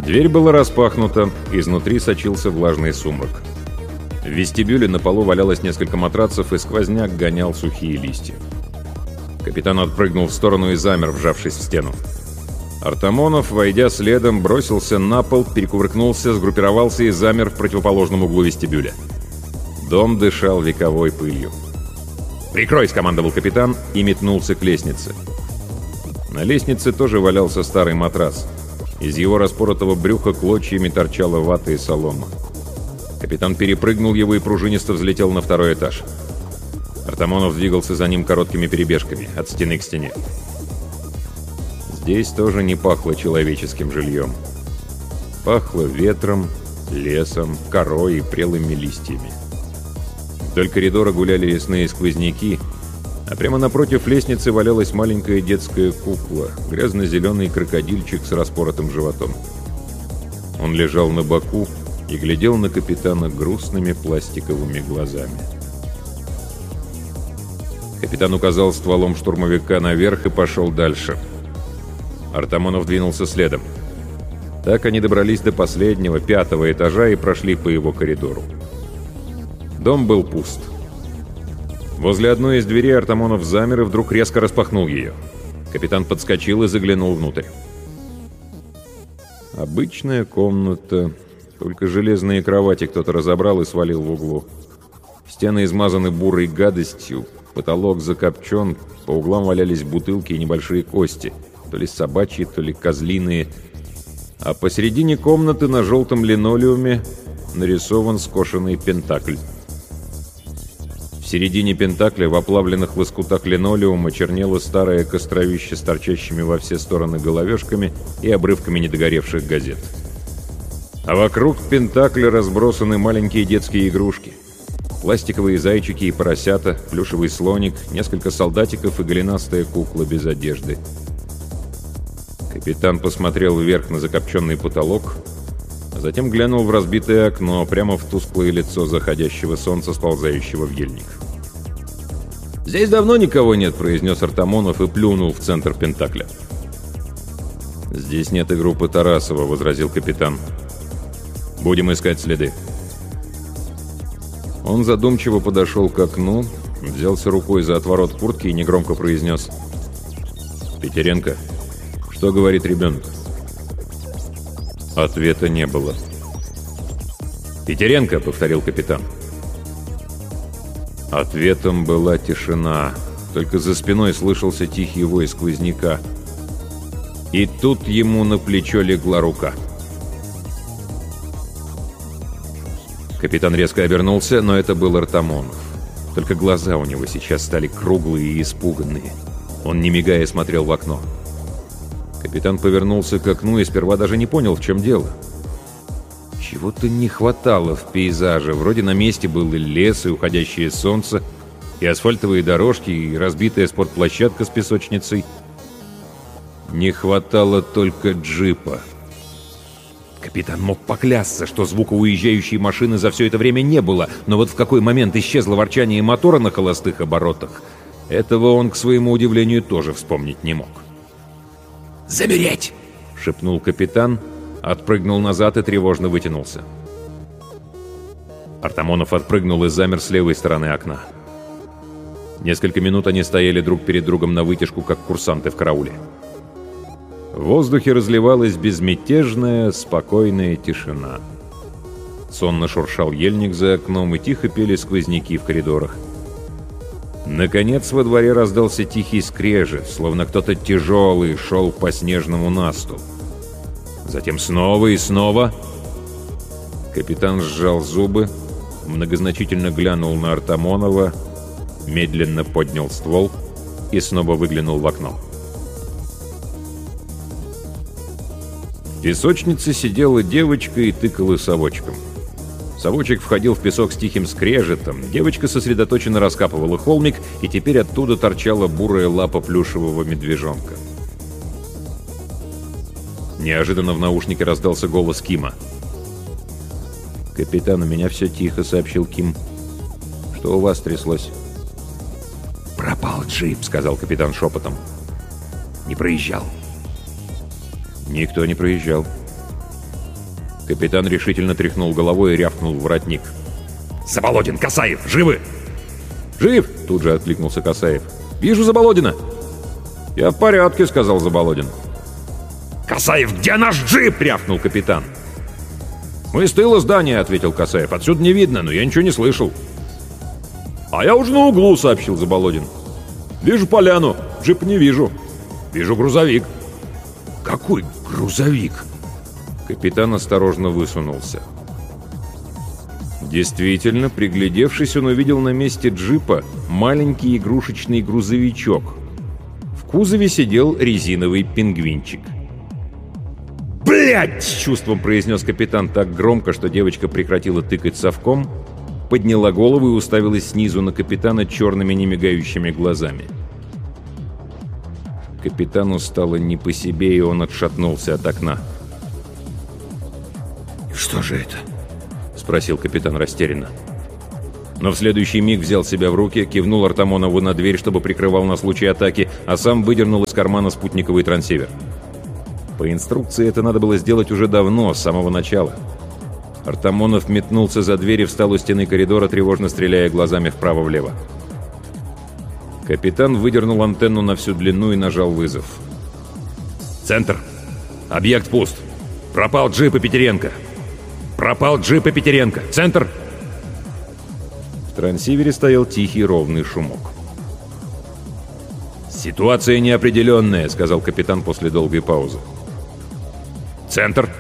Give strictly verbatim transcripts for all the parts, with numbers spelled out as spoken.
Дверь была распахнута, изнутри сочился влажный сумрак. В вестибюле на полу валялось несколько матрацев, и сквозняк гонял сухие листья. Капитан отпрыгнул в сторону и замер, вжавшись в стену. Артамонов, войдя следом, бросился на пол, перекувыркнулся, сгруппировался и замер в противоположном углу вестибюля. Дом дышал вековой пылью. «Прикрой!» — скомандовал капитан и метнулся к лестнице. На лестнице тоже валялся старый матрас. Из его распоротого брюха клочьями торчала вата и солома. Капитан перепрыгнул его и пружинисто взлетел на второй этаж. Артамонов двигался за ним короткими перебежками, от стены к стене. Здесь тоже не пахло человеческим жильем. Пахло ветром, лесом, корой и прелыми листьями. Вдоль коридора гуляли лесные сквозняки, а прямо напротив лестницы валялась маленькая детская кукла, грязно-зеленый крокодильчик с распоротым животом. Он лежал на боку и глядел на капитана грустными пластиковыми глазами. Капитан указал стволом штурмовика наверх и пошел дальше. Артамонов двинулся следом. Так они добрались до последнего, пятого этажа и прошли по его коридору. Дом был пуст. Возле одной из дверей Артамонов замер и вдруг резко распахнул ее. Капитан подскочил и заглянул внутрь. Обычная комната, только железные кровати кто-то разобрал и свалил в углу. Стены измазаны бурой гадостью, потолок закопчен, по углам валялись бутылки и небольшие кости, то ли собачьи, то ли козлиные. А посередине комнаты на желтом линолеуме нарисован скошенный пентакль. В середине пентакля в оплавленных лоскутах линолеума чернело старое костровище с торчащими во все стороны головешками и обрывками недогоревших газет. А вокруг пентакля разбросаны маленькие детские игрушки. Пластиковые зайчики и поросята, плюшевый слоник, несколько солдатиков и голенастая кукла без одежды. Капитан посмотрел вверх на закопченный потолок, а затем глянул в разбитое окно, прямо в тусклое лицо заходящего солнца, сползающего в ельник. «Здесь давно никого нет», — произнес Артамонов и плюнул в центр пентакля. «Здесь нет и группы Тарасова», — возразил капитан. «Будем искать следы». Он задумчиво подошел к окну, взялся рукой за отворот куртки и негромко произнес: «Петеренко, что говорит ребенок?» Ответа не было. «Петеренко», — повторил капитан. Ответом была тишина. Только за спиной слышался тихий вой сквозняка. И тут ему на плечо легла рука. Капитан резко обернулся, но это был Артамонов. Только глаза у него сейчас стали круглые и испуганные. Он, не мигая, смотрел в окно. Капитан повернулся к окну и сперва даже не понял, в чем дело. Чего-то не хватало в пейзаже. Вроде на месте был и лес, и уходящее солнце, и асфальтовые дорожки, и разбитая спортплощадка с песочницей. Не хватало только джипа. Капитан мог поклясться, что звука уезжающей машины за все это время не было, но вот в какой момент исчезло ворчание мотора на холостых оборотах, этого он, к своему удивлению, тоже вспомнить не мог. «Замереть!» — шепнул капитан, отпрыгнул назад и тревожно вытянулся. Артамонов отпрыгнул и замер с левой стороны окна. Несколько минут они стояли друг перед другом навытяжку, как курсанты в карауле. В воздухе разливалась безмятежная, спокойная тишина. Сонно шуршал ельник за окном, и тихо пели сквозняки в коридорах. Наконец во дворе раздался тихий скрежет, словно кто-то тяжелый шел по снежному насту. Затем снова и снова. Капитан сжал зубы, многозначительно глянул на Артамонова, медленно поднял ствол и снова выглянул в окно. В песочнице сидела девочка и тыкала совочком. Совочек входил в песок с тихим скрежетом, девочка сосредоточенно раскапывала холмик, и теперь оттуда торчала бурая лапа плюшевого медвежонка. Неожиданно в наушнике раздался голос Кима. «Капитан, у меня все тихо», — сообщил Ким. «Что у вас тряслось?» «Пропал джип», — сказал капитан шепотом. «Не проезжал». «Никто не проезжал». Капитан решительно тряхнул головой и рявкнул в воротник. «Заболодин, Касаев, живы?» «Жив!» — тут же откликнулся Касаев. «Вижу Заболодина!» «Я в порядке», — сказал Заболодин. «Касаев, где наш джип?» — рявкнул капитан. «Мы с тыла здания», — ответил Касаев. «Отсюда не видно, но я ничего не слышал». «А я уже на углу», — сообщил Заболодин. «Вижу поляну, джип не вижу. Вижу грузовик». «Какой грузовик?» Капитан осторожно высунулся. Действительно, приглядевшись, он увидел на месте джипа маленький игрушечный грузовичок. В кузове сидел резиновый пингвинчик. «Блядь!» — с чувством произнес капитан так громко, что девочка прекратила тыкать совком, подняла голову и уставилась снизу на капитана черными немигающими глазами. Капитану стало не по себе, и он отшатнулся от окна. «Что же это?» — спросил капитан растерянно. Но в следующий миг взял себя в руки, кивнул Артамонову на дверь, чтобы прикрывал на случай атаки, а сам выдернул из кармана спутниковый трансивер. По инструкции это надо было сделать уже давно, с самого начала. Артамонов метнулся за дверь и встал у стены коридора, тревожно стреляя глазами вправо-влево. Капитан выдернул антенну на всю длину и нажал вызов. «Центр! Объект пуст! Пропал джип и Петеренко! Пропал джип и Петеренко! Центр!» В трансивере стоял тихий ровный шумок. «Ситуация неопределенная», — сказал капитан после долгой паузы. «Центр!»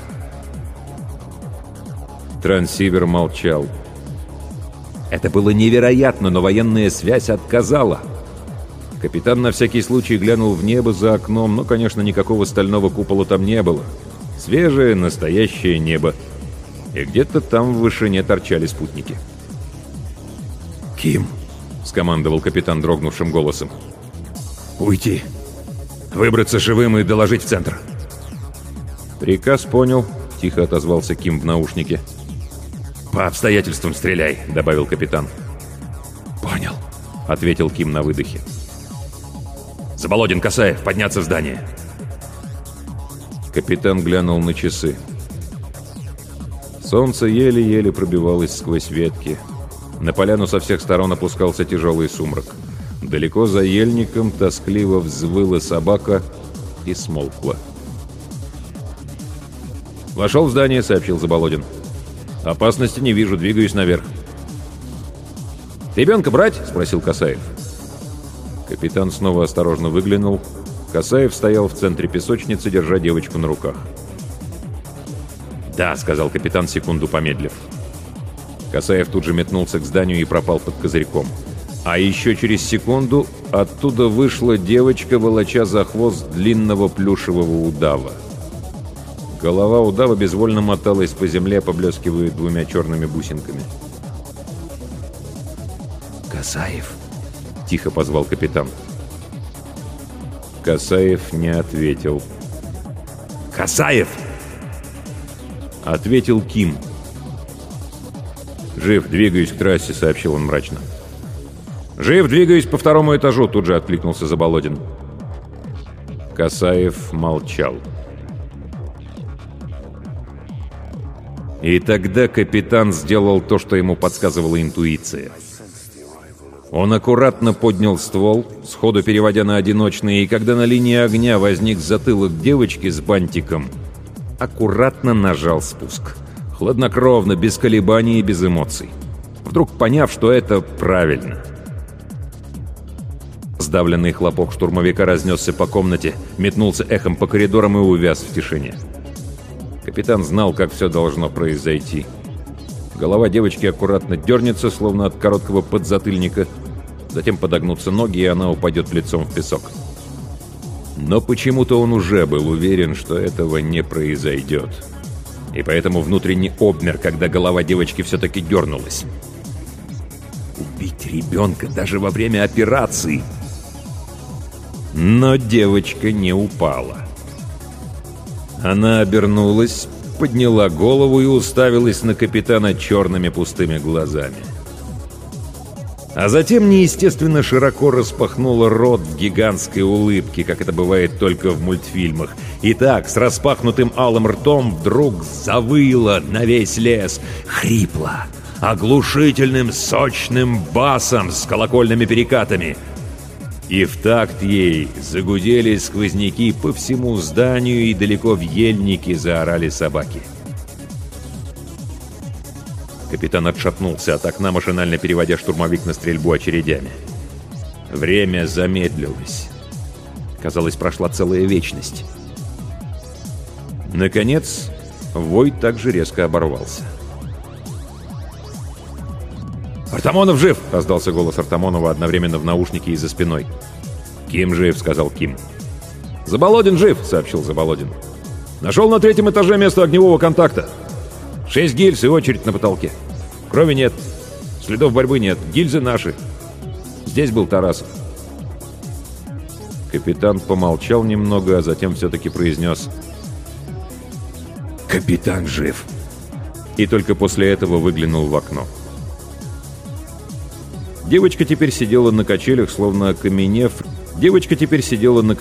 Трансивер молчал. Это было невероятно, но военная связь отказала. Капитан на всякий случай глянул в небо за окном, но, конечно, никакого стального купола там не было. Свежее, настоящее небо. И где-то там в вышине торчали спутники. «Ким!» — скомандовал капитан дрогнувшим голосом. «Уйти! Выбраться живым и доложить в центр!» «Приказ понял», — тихо отозвался Ким в наушнике. «По обстоятельствам стреляй», — добавил капитан. «Понял», — ответил Ким на выдохе. «Заболодин, Касаев, подняться в здание!» Капитан глянул на часы. Солнце еле-еле пробивалось сквозь ветки. На поляну со всех сторон опускался тяжелый сумрак. Далеко за ельником тоскливо взвыла собака и смолкла. «Вошел в здание», — сообщил Заболодин. «Опасности не вижу, двигаюсь наверх». «Ребенка брать?» — спросил Касаев. Капитан снова осторожно выглянул. Касаев стоял в центре песочницы, держа девочку на руках. «Да», — сказал капитан, секунду помедлив. Касаев тут же метнулся к зданию и пропал под козырьком. А еще через секунду оттуда вышла девочка, волоча за хвост длинного плюшевого удава. Голова удава безвольно моталась по земле, поблескивая двумя черными бусинками. «Касаев!» — тихо позвал капитан. Касаев не ответил. «Касаев!» — ответил Ким. «Жив, двигаюсь к трассе», — сообщил он мрачно. «Жив, двигаюсь по второму этажу», — тут же откликнулся Заболодин. Касаев молчал. И тогда капитан сделал то, что ему подсказывала интуиция. Он аккуратно поднял ствол, сходу переводя на одиночный, и когда на линии огня возник затылок девочки с бантиком, аккуратно нажал спуск. Хладнокровно, без колебаний и без эмоций. Вдруг поняв, что это правильно. Сдавленный хлопок штурмовика разнесся по комнате, метнулся эхом по коридорам и увяз в тишине. Капитан знал, как все должно произойти. Голова девочки аккуратно дернется, словно от короткого подзатыльника. Затем подогнутся ноги, и она упадет лицом в песок. Но почему-то он уже был уверен, что этого не произойдет. И поэтому внутренне обмер, когда голова девочки все-таки дернулась. Убить ребенка даже во время операции! Но девочка не упала. Она обернулась, подняла голову и уставилась на капитана черными пустыми глазами. А затем неестественно широко распахнула рот в гигантской улыбке, как это бывает только в мультфильмах. И так, с распахнутым алым ртом, вдруг завыла на весь лес, хрипло, оглушительным сочным басом с колокольными перекатами. И в такт ей загудели сквозняки по всему зданию, и далеко в ельнике заорали собаки. Капитан отшатнулся от окна, машинально переводя штурмовик на стрельбу очередями. Время замедлилось. Казалось, прошла целая вечность. Наконец, вой также резко оборвался. «Артамонов жив!» — раздался голос Артамонова одновременно в наушнике и за спиной. «Ким жив», — сказал Ким. «Заболодин жив», — сообщил Заболодин. «Нашел на третьем этаже место огневого контакта. Шесть гильз и очередь на потолке. Крови нет. Следов борьбы нет. Гильзы наши. Здесь был Тарасов». Капитан помолчал немного, а затем все-таки произнес: «Капитан жив». И только после этого выглянул в окно. Девочка теперь сидела на качелях, словно окаменев. Девочка теперь сидела на